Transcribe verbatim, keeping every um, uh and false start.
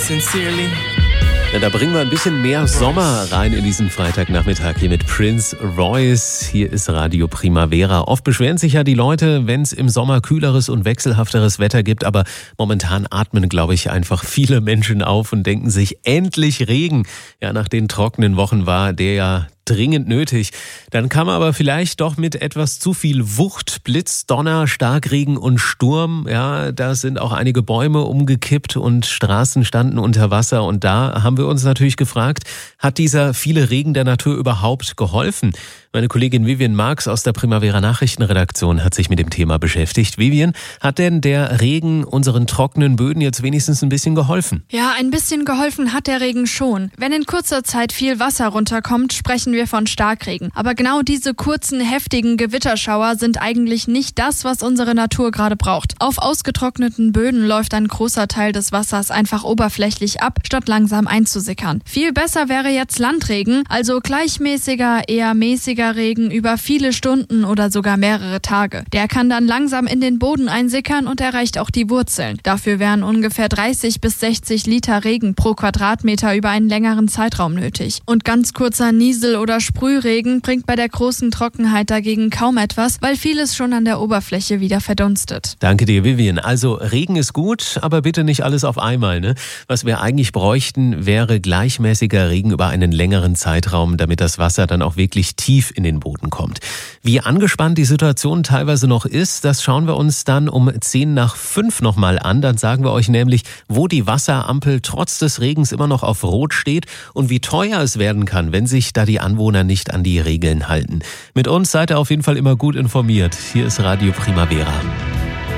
sincerely. Ja, da bringen wir ein bisschen mehr Sommer rein in diesen Freitagnachmittag hier mit Prince Royce. Hier ist Radio Primavera. Oft beschweren sich ja die Leute, wenn es im Sommer kühleres und wechselhafteres Wetter gibt. Aber momentan atmen, glaube ich, einfach viele Menschen auf und denken sich, endlich Regen. Ja, nach den trockenen Wochen war der ja dringend nötig. Dann kam aber vielleicht doch mit etwas zu viel Wucht, Blitz, Donner, Starkregen und Sturm. Ja, da sind auch einige Bäume umgekippt und Straßen standen unter Wasser. Und da haben wir uns natürlich gefragt, hat dieser viele Regen der Natur überhaupt geholfen? Meine Kollegin Vivian Marx aus der Primavera Nachrichtenredaktion hat sich mit dem Thema beschäftigt. Vivian, hat denn der Regen unseren trockenen Böden jetzt wenigstens ein bisschen geholfen? Ja, ein bisschen geholfen hat der Regen schon. Wenn in kurzer Zeit viel Wasser runterkommt, sprechen wir von Starkregen. Aber genau diese kurzen, heftigen Gewitterschauer sind eigentlich nicht das, was unsere Natur gerade braucht. Auf ausgetrockneten Böden läuft ein großer Teil des Wassers einfach oberflächlich ab, statt langsam einzusickern. Viel besser wäre jetzt Landregen, also gleichmäßiger, eher mäßiger Regen über viele Stunden oder sogar mehrere Tage. Der kann dann langsam in den Boden einsickern und erreicht auch die Wurzeln. Dafür wären ungefähr dreißig bis sechzig Liter Regen pro Quadratmeter über einen längeren Zeitraum nötig. Und ganz kurzer Niesel- oder Sprühregen bringt bei der großen Trockenheit dagegen kaum etwas, weil vieles schon an der Oberfläche wieder verdunstet. Danke dir, Vivian. Also Regen ist gut, aber bitte nicht alles auf einmal, ne? Was wir eigentlich bräuchten, wäre gleichmäßiger Regen über einen längeren Zeitraum, damit das Wasser dann auch wirklich tief in den Boden kommt. Wie angespannt die Situation teilweise noch ist, das schauen wir uns dann um zehn nach fünf nochmal an. Dann sagen wir euch nämlich, wo die Wasserampel trotz des Regens immer noch auf Rot steht und wie teuer es werden kann, wenn sich da die Anwohner nicht an die Regeln halten. Mit uns seid ihr auf jeden Fall immer gut informiert. Hier ist Radio Primavera.